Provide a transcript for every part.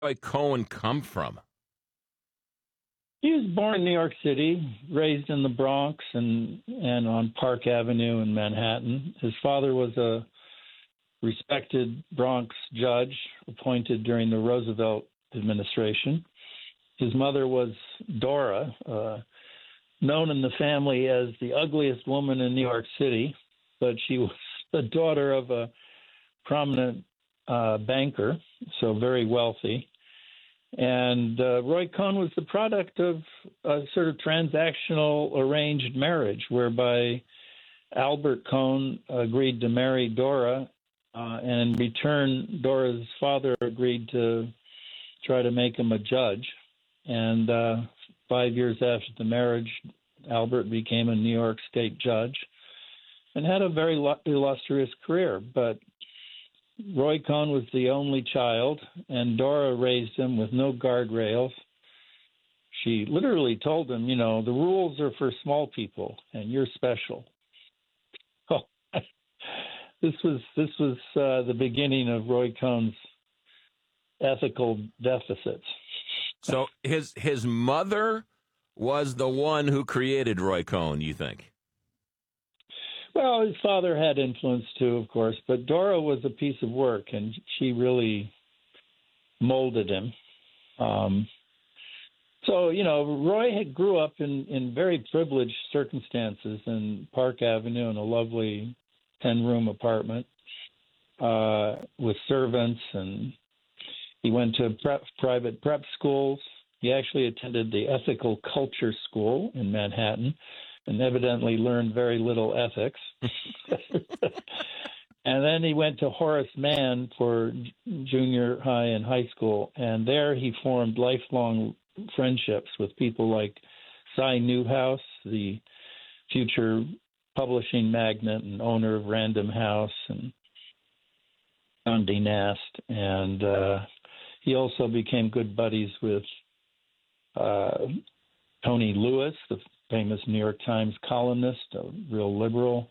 Roy Cohn come from? He was born in New York City, raised in the Bronx and on Park Avenue in Manhattan. His father was a respected Bronx judge appointed during the Roosevelt administration. His mother was Dora, known in the family as the ugliest woman in New York City, but she was the daughter of a prominent banker, so very wealthy. And Roy Cohn was the product of a sort of transactional arranged marriage whereby Albert Cohn agreed to marry Dora, and in return, Dora's father agreed to try to make him a judge. And 5 years after the marriage, Albert became a New York State judge and had a very illustrious career. But Roy Cohn was the only child, and Dora raised him with no guardrails. She literally told him, you know, the rules are for small people, and you're special. Oh, this was the beginning of Roy Cohn's ethical deficits. So his mother was the one who created Roy Cohn, you think? Well, his father had influence too, of course, but Dora was a piece of work, and she really molded him. So, you know, Roy grew up in very privileged circumstances in Park Avenue in a lovely 10-room apartment with servants, and he went to private prep schools. He actually attended the Ethical Culture School in Manhattan and evidently learned very little ethics. And then he went to Horace Mann for junior high and high school, and there he formed lifelong friendships with people like Cy Newhouse, the future publishing magnate and owner of Random House, and Condé Nast. And he also became good buddies with Tony Lewis, the famous New York Times columnist, a real liberal.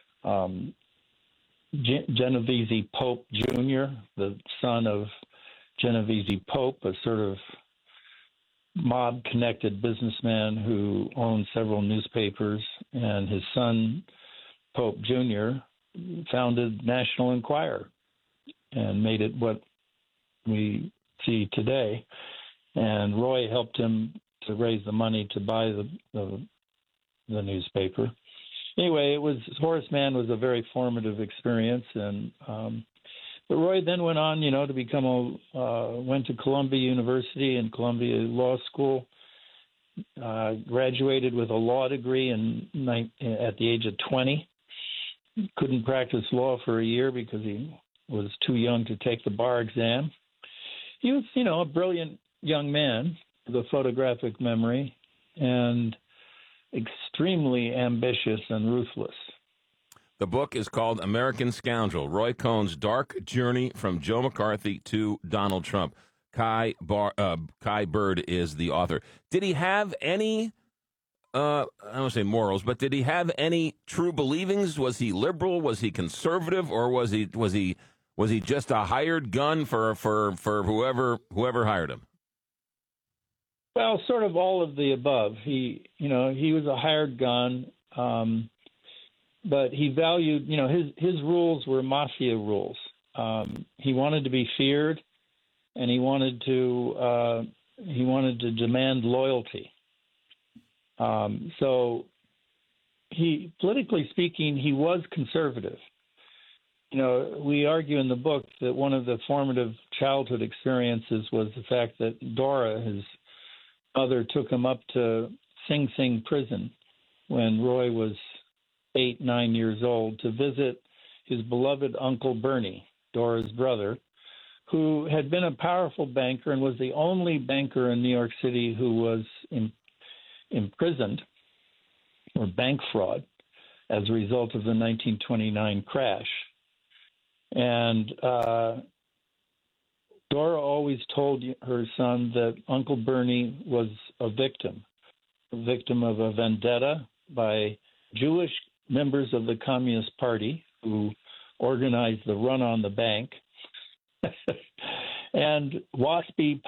Genovese Pope Jr., the son of Genovese Pope, a sort of mob-connected businessman who owned several newspapers, and his son, Pope Jr., founded National Enquirer and made it what we see today. And Roy helped him to raise the money to buy the newspaper. Anyway, Horace Mann was a very formative experience, and but Roy then went on, to become went to Columbia University and Columbia Law School, graduated with a law degree at the age of 20. Couldn't practice law for a year because he was too young to take the bar exam. He was, a brilliant young man with a photographic memory and extremely ambitious and ruthless. The book is called American Scoundrel, Roy Cohn's Dark Journey from Joe McCarthy to Donald Trump. Kai Bird is the author. Did he have any, I don't want to say morals, but did he have any true believings? Was he liberal? Was he conservative? Or was he just a hired gun for whoever hired him? Well, sort of all of the above. He was a hired gun, but he valued, his rules were mafia rules. He wanted to be feared, and he wanted to demand loyalty. So politically speaking, he was conservative. We argue in the book that one of the formative childhood experiences was the fact that Dora, his mother, took him up to Sing Sing prison when Roy was 8-9 years old to visit his beloved Uncle Bernie, Dora's brother, who had been a powerful banker and was the only banker in New York City who was imprisoned for bank fraud as a result of the 1929 crash. And Dora always told her son that Uncle Bernie was a victim of a vendetta by Jewish members of the Communist Party who organized the run on the bank. And waspy